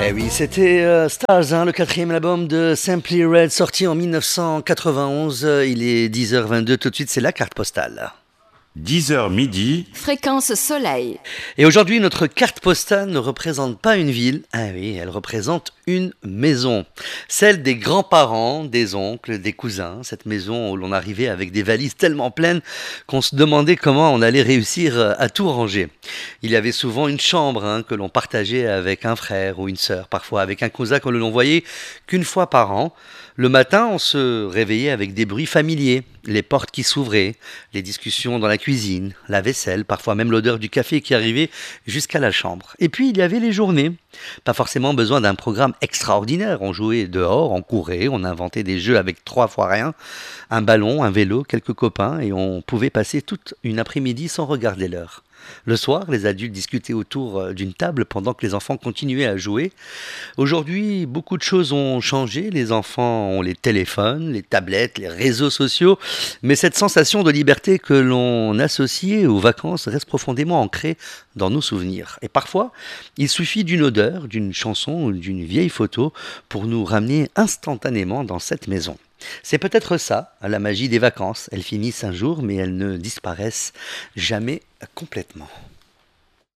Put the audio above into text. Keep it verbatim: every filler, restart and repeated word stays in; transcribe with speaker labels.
Speaker 1: Eh oui, c'était euh, Stars, hein, le quatrième album de Simply Red, sorti en mille neuf cent quatre-vingt-onze. Il est dix heures vingt-deux, tout de suite, c'est la carte postale.
Speaker 2: dix heures midi.
Speaker 3: Fréquence Soleil.
Speaker 1: Et aujourd'hui, notre carte postale ne représente pas une ville, ah oui, elle représente une maison. Celle des grands-parents, des oncles, des cousins. Cette maison où l'on arrivait avec des valises tellement pleines qu'on se demandait comment on allait réussir à tout ranger. Il y avait souvent une chambre hein, que l'on partageait avec un frère ou une sœur, parfois avec un cousin que l'on voyait qu'une fois par an. Le matin, on se réveillait avec des bruits familiers, les portes qui s'ouvraient, les discussions dans la cuisine, la vaisselle, parfois même l'odeur du café qui arrivait jusqu'à la chambre. Et puis il y avait les journées. Pas forcément besoin d'un programme extraordinaire. On jouait dehors, on courait, on inventait des jeux avec trois fois rien, un ballon, un vélo, quelques copains, et on pouvait passer toute une après-midi sans regarder l'heure. Le soir, les adultes discutaient autour d'une table pendant que les enfants continuaient à jouer. Aujourd'hui, beaucoup de choses ont changé. Les enfants ont les téléphones, les tablettes, les réseaux sociaux. Mais cette sensation de liberté que l'on associait aux vacances reste profondément ancrée dans nos souvenirs. Et parfois, il suffit d'une odeur, d'une chanson ou d'une vieille photo pour nous ramener instantanément dans cette maison. C'est peut-être ça, la magie des vacances. Elles finissent un jour, mais elles ne disparaissent jamais complètement.